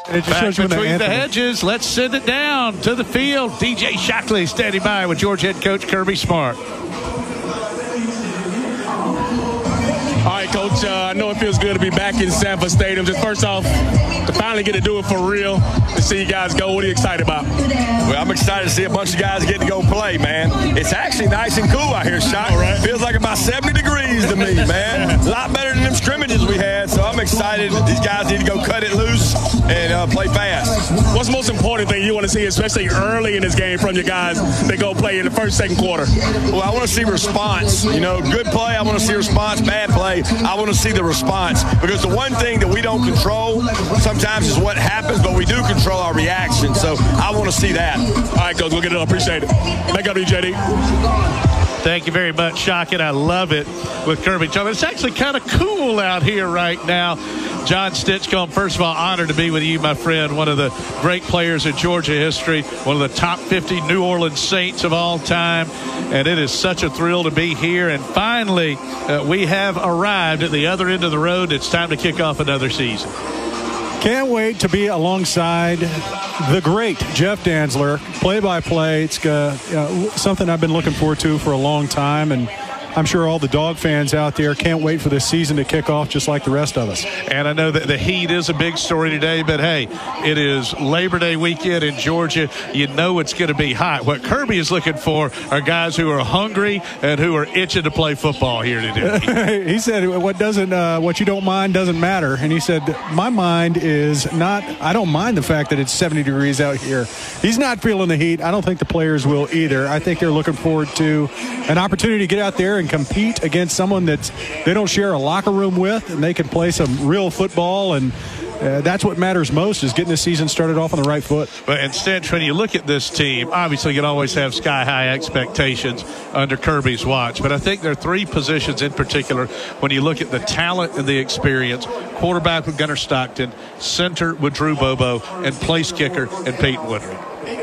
And it just Back shows you between the hedges. Let's send it down to the field. DJ Shockley standing by with Georgia head coach Kirby Smart. All right, Coach, I know it feels good to be back in Sanford Stadium. Just first off, to finally get to do it for real, to see you guys go. What are you excited about? Well, I'm excited to see a bunch of guys get to go play, man. It's actually nice and cool out here, Shock. Right. Feels like about 70 degrees to me, man. A lot better than them scrimmages we had, so I'm excited. These guys need to go cut it loose and play fast. What's the most important thing you want to see, especially early in this game, from your guys that go play in the first, second quarter? Well, I want to see response. You know, good play, I want to see response. Bad play, I want to see the response. Because the one thing that we don't control sometimes is what happens, but we do control our reaction. So I want to see that. All right, Coach, we'll get it up. Appreciate it. Thank you, JD. Thank you very much, Shock, and I love it with Kirby. It's actually kind of cool out here right now. John Stinchcomb, first of all, honored to be with you, my friend. One of the great players in Georgia history, one of the top 50 New Orleans Saints of all time. And it is such a thrill to be here. And finally, we have arrived at the other end of the road. It's time to kick off another season. Can't wait to be alongside the great Jeff Dantzler, play-by-play. It's something I've been looking forward to for a long time, and I'm sure all the dog fans out there can't wait for this season to kick off just like the rest of us. And I know that the heat is a big story today, but hey, it is Labor Day weekend in Georgia. You know it's going to be hot. What Kirby is looking for are guys who are hungry and who are itching to play football here today. He said, what you don't mind doesn't matter. And he said, my mind is not, I don't mind the fact that it's 70 degrees out here. He's not feeling the heat. I don't think the players will either. I think they're looking forward to an opportunity to get out there and compete against someone that they don't share a locker room with, and they can play some real football, and that's what matters most, is getting the season started off on the right foot. But instead, when you look at this team, obviously you can always have sky-high expectations under Kirby's watch, but I think there are three positions in particular when you look at the talent and the experience. Quarterback with Gunnar Stockton, center with Drew Bobo, and place kicker and Peyton Woodard.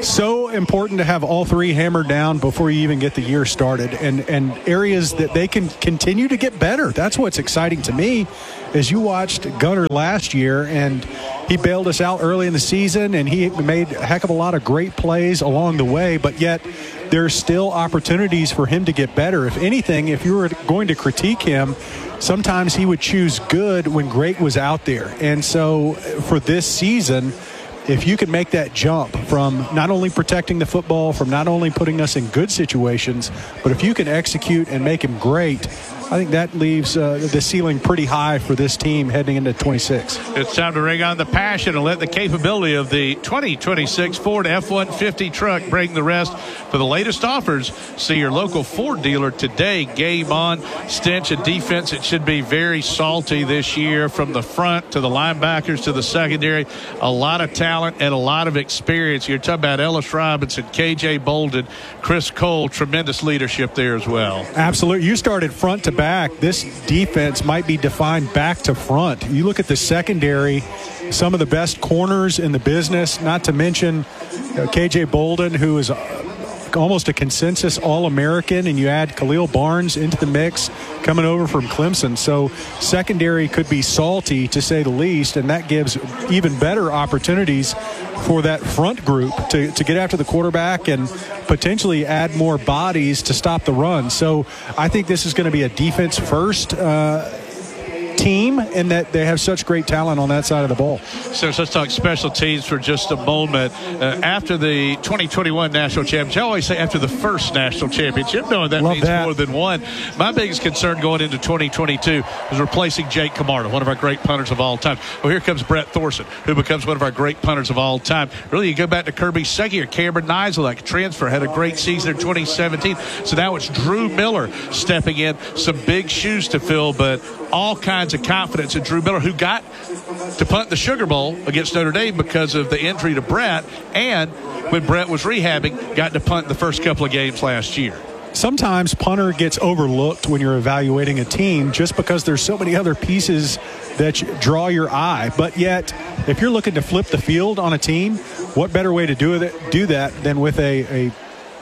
So important to have all three hammered down before you even get the year started, and areas that they can continue to get better. That's what's exciting to me. As you watched Gunnar last year, and he bailed us out early in the season, and he made a heck of a lot of great plays along the way, but yet there's still opportunities for him to get better. If anything, if you were going to critique him, sometimes he would choose good when great was out there. And so for this season, if you can make that jump from not only protecting the football, from not only putting us in good situations, but if you can execute and make him great, I think that leaves the ceiling pretty high for this team heading into 26. It's time to ring on the passion and let the capability of the 2026 Ford F-150 truck bring the rest. For the latest offers, see your local Ford dealer today. Game on. Stench, a defense that should be very salty this year, from the front to the linebackers to the secondary. A lot of talent and a lot of experience. You're talking about Ellis Robinson, KJ Bolden, Chris Cole. Tremendous leadership there as well. Absolutely. You started front to back. This defense might be defined back to front. You look at the secondary, some of the best corners in the business, not to mention KJ Bolden, who is almost a consensus All-American, and you add Khalil Barnes into the mix coming over from Clemson. So secondary could be salty, to say the least, and that gives even better opportunities for that front group to get after the quarterback and potentially add more bodies to stop the run. So I think this is going to be a defense-first team, and that they have such great talent on that side of the ball. So let's talk special teams for just a moment. After the 2021 national championship, I always say after the first national championship, knowing that means more than one. My biggest concern going into 2022 is replacing Jake Camarda, one of our great punters of all time. Well, here comes Brett Thorson, who becomes one of our great punters of all time. Really, you go back to Kirby's second year, Cameron Nizel, like transfer, had a great season in 2017. So now it's Drew Miller stepping in. Some big shoes to fill, but all kinds of confidence in Drew Miller, who got to punt the Sugar Bowl against Notre Dame because of the injury to Brett, and when Brett was rehabbing, got to punt the first couple of games last year. Sometimes punter gets overlooked when you're evaluating a team just because there's so many other pieces that draw your eye. But yet, if you're looking to flip the field on a team, what better way to do that than with a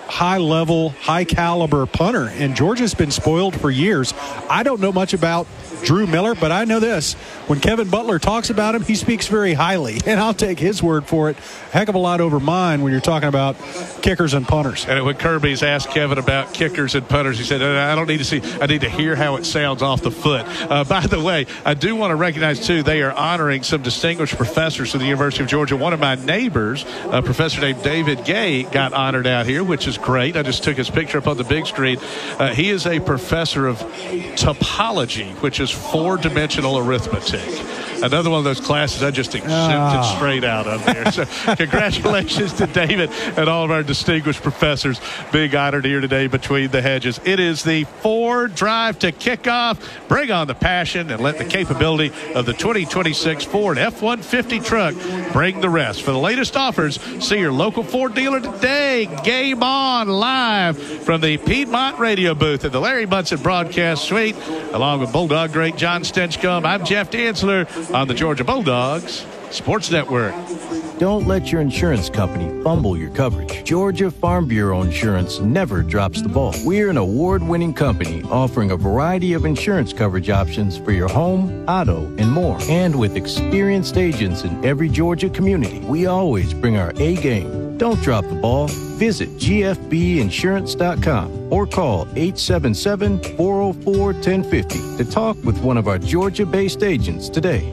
high-level, high-caliber punter, and Georgia's been spoiled for years. I don't know much about Drew Miller, but I know this. When Kevin Butler talks about him, he speaks very highly, and I'll take his word for it. Heck of a lot over mine when you're talking about kickers and punters. And when Kirby's asked Kevin about kickers and punters, he said, I don't need to see, I need to hear how it sounds off the foot. By the way, I do want to recognize, too, they are honoring some distinguished professors from the University of Georgia. One of my neighbors, a professor named David Gay, got honored out here, which is great. I just took his picture up on the big screen. He is a professor of topology, which is four-dimensional arithmetic. Another one of those classes I just accepted straight out of there. So congratulations to David and all of our distinguished professors being honored here today between the hedges. It is the Ford Drive to Kickoff. Bring on the passion and let the capability of the 2026 Ford F-150 truck bring the rest. For the latest offers, see your local Ford dealer today. Game on live from the Piedmont radio booth at the Larry Munson Broadcast Suite, along with Bulldog great John Stinchcomb. I'm Jeff Dantzler on the Georgia Bulldogs Sports Network. Don't let your insurance company fumble your coverage. Georgia Farm Bureau Insurance never drops the ball. We're an award-winning company offering a variety of insurance coverage options for your home, auto, and more. And with experienced agents in every Georgia community, we always bring our A game. Don't drop the ball. Visit gfbinsurance.com or call 877-404-1050 to talk with one of our Georgia-based agents today.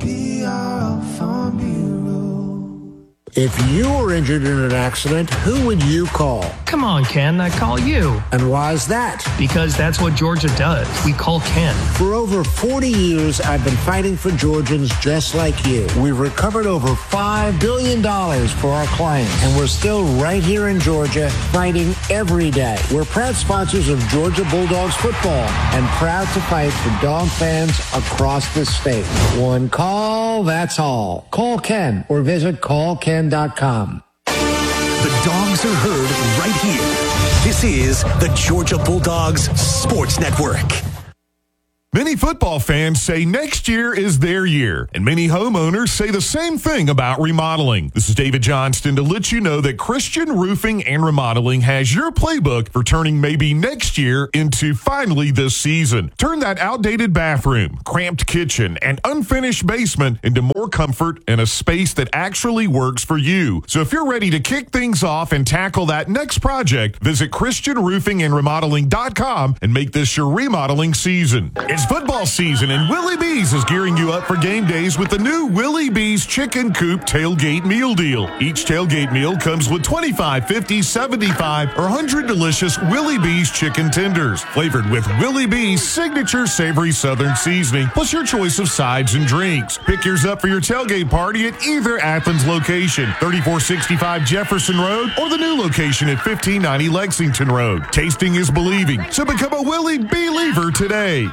If you were injured in an accident, who would you call? Come on, Ken, I call you. And why is that? Because that's what Georgia does. We call Ken. For over 40 years, I've been fighting for Georgians just like you. We've recovered over $5 billion for our clients, and we're still right here in Georgia fighting every day. We're proud sponsors of Georgia Bulldogs football and proud to fight for dog fans across the state. One call, that's all. Call Ken or visit callken.com. The Dogs are heard right here. This is the Georgia Bulldogs Sports Network. Many football fans say next year is their year, and many homeowners say the same thing about remodeling. This is David Johnston to let you know that Christian Roofing and Remodeling has your playbook for turning maybe next year into finally this season. Turn that outdated bathroom, cramped kitchen, and unfinished basement into more comfort and a space that actually works for you. So if you're ready to kick things off and tackle that next project, visit ChristianRoofingandRemodeling.com and make this your remodeling season. It's football season, and Willie B's is gearing you up for game days with the new Willie B's Chicken Coop Tailgate Meal Deal. Each tailgate meal comes with 25, 50, 75, or 100 delicious Willie B's chicken tenders, flavored with Willie B's signature savory southern seasoning, plus your choice of sides and drinks. Pick yours up for your tailgate party at either Athens location, 3465 Jefferson Road, or the new location at 1590 Lexington Road. Tasting is believing, so become a Willie Believer today.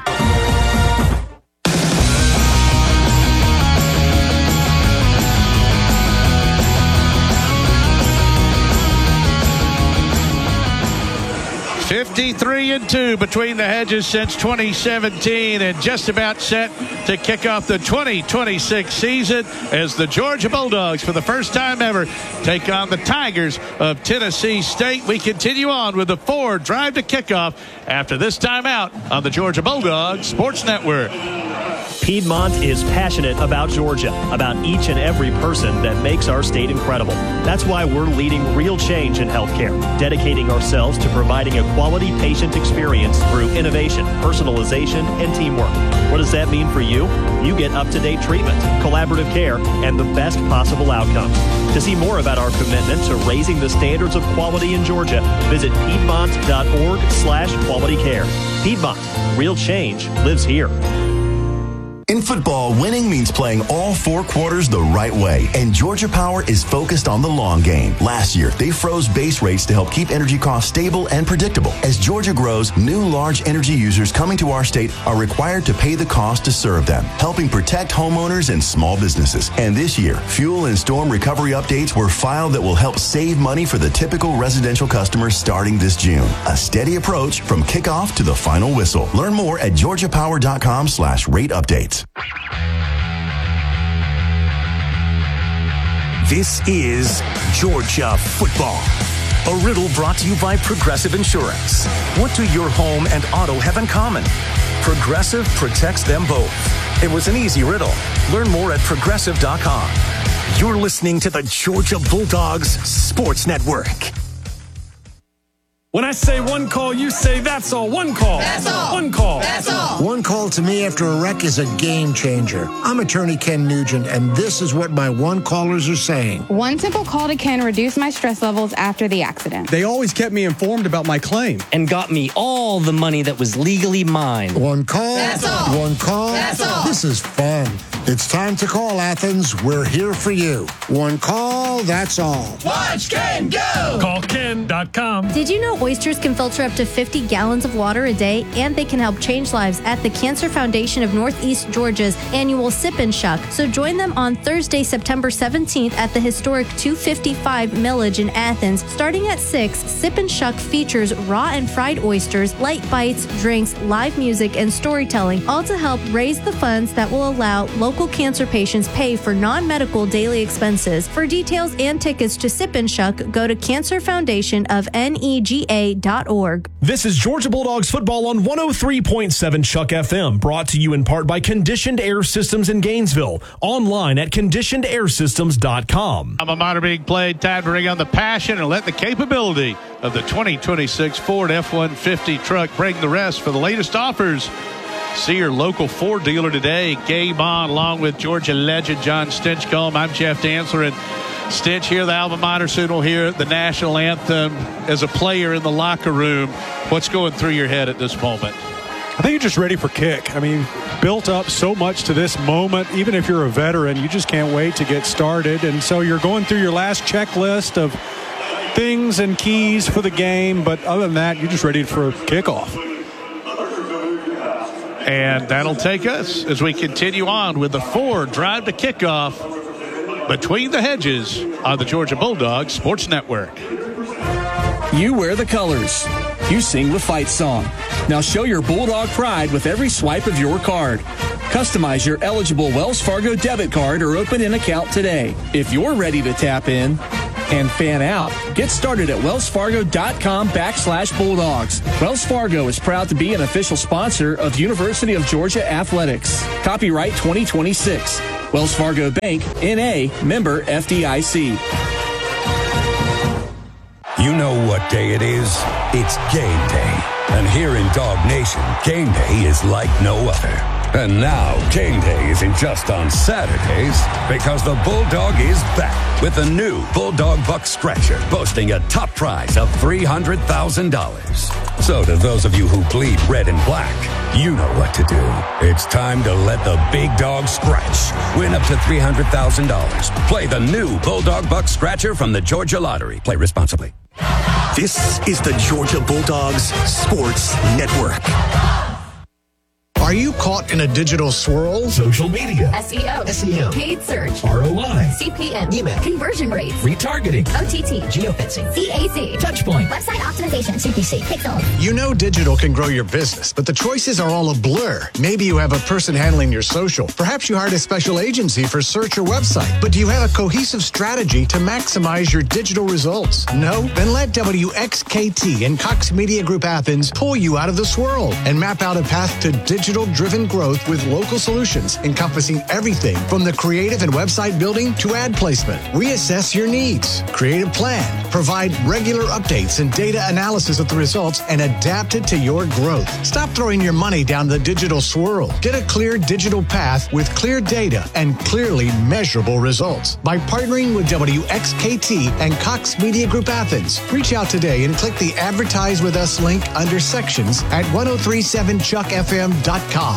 53-2 between the hedges since 2017, and just about set to kick off the 2026 season as the Georgia Bulldogs, for the first time ever, take on the Tigers of Tennessee State. We continue on with the Ford Drive to Kickoff after this timeout on the Georgia Bulldogs Sports Network. Piedmont is passionate about Georgia, about each and every person that makes our state incredible. That's why we're leading real change in healthcare, dedicating ourselves to providing a quality patient experience through innovation, personalization, and teamwork. What does that mean for you? You get up-to-date treatment, collaborative care, and the best possible outcomes. To see more about our commitment to raising the standards of quality in Georgia, visit Piedmont.org/quality care. Piedmont, real change lives here. In football, winning means playing all four quarters the right way, and Georgia Power is focused on the long game. Last year, they froze base rates to help keep energy costs stable and predictable. As Georgia grows, new large energy users coming to our state are required to pay the cost to serve them, helping protect homeowners and small businesses. And this year, fuel and storm recovery updates were filed that will help save money for the typical residential customer starting this June. A steady approach from kickoff to the final whistle. Learn more at georgiapower.com/rate updates. This is Georgia football. A riddle brought to you by Progressive Insurance. What do your home and auto have in common? Progressive protects them both. It was an easy riddle. Learn more at Progressive.com. You're listening to the Georgia Bulldogs Sports Network. When I say one call, you say that's all. One call. That's all. One call. That's all. One call to me after a wreck is a game changer. I'm attorney Ken Nugent, and this is what my one callers are saying. One simple call to Ken reduced my stress levels after the accident. They always kept me informed about my claim. And got me all the money that was legally mine. One call. That's all. One call. That's all. This is fun. It's time to call, Athens. We're here for you. One call, that's all. Watch Ken go! CallKen.com. Did you know oysters can filter up to 50 gallons of water a day, and they can help change lives at the Cancer Foundation of Northeast Georgia's annual Sip and Shuck? So join them on Thursday, September 17th at the historic 255 Millage in Athens. Starting at 6, Sip and Shuck features raw and fried oysters, light bites, drinks, live music, and storytelling, all to help raise the funds that will allow local cancer patients pay for non-medical daily expenses. For details and tickets to Sip and Shuck, go to cancerfoundationofnega.org. This is Georgia Bulldogs football on 103.7 Chuck FM, brought to you in part by Conditioned Air Systems in Gainesville. Online at conditionedairsystems.com. Alma mater being played. Time to bring on the passion and let the capability of the 2026 Ford F-150 truck bring the rest. For the latest offers, see your local Ford dealer today. Game on, along with Georgia legend John Stinchcomb. I'm Jeff Dantzler, and Stinch here, the alma mater. Soon we'll hear the national anthem. As a player in the locker room, what's going through your head at this moment? I think you're just ready for kick. I mean, built up so much to this moment. Even if you're a veteran, you just can't wait to get started. And so you're going through your last checklist of things and keys for the game. But other than that, you're just ready for kickoff. And that'll take us as we continue on with the Ford Drive to Kickoff between the hedges on the Georgia Bulldogs Sports Network. You wear the colors. You sing the fight song. Now show your Bulldog pride with every swipe of your card. Customize your eligible Wells Fargo debit card or open an account today. If you're ready to tap in and fan out, get started at wellsfargo.com/Bulldogs. Wells Fargo is proud to be an official sponsor of University of Georgia Athletics. Copyright 2026. Wells Fargo Bank, N.A., member FDIC. You know what day it is? It's game day. And here in Dog Nation, game day is like no other. And now, game day isn't just on Saturdays, because the Bulldog is back with a new Bulldog Buck Scratcher, boasting a top prize of $300,000. So to those of you who bleed red and black, you know what to do. It's time to let the big dog scratch. Win up to $300,000. Play the new Bulldog Buck Scratcher from the Georgia Lottery. Play responsibly. This is the Georgia Bulldogs Sports Network. Are you caught in a digital swirl? Social media. SEO. Paid search. ROI. CPM. Email. Conversion rates. Retargeting. OTT. Geofencing. CAC. Touchpoint. Website optimization. CPC. Pixel. You know digital can grow your business, but the choices are all a blur. Maybe you have a person handling your social. Perhaps you hired a special agency for search or website. But do you have a cohesive strategy to maximize your digital results? No? Then let WXKT and Cox Media Group Athens pull you out of the swirl and map out a path to digital-driven growth with local solutions encompassing everything from the creative and website building to ad placement. We assess your needs, create a plan, provide regular updates and data analysis of the results, and adapt it to your growth. Stop throwing your money down the digital swirl. Get a clear digital path with clear data and clearly measurable results by partnering with WXKT and Cox Media Group Athens. Reach out today and click the Advertise with Us link under sections at 1037chuckfm.com.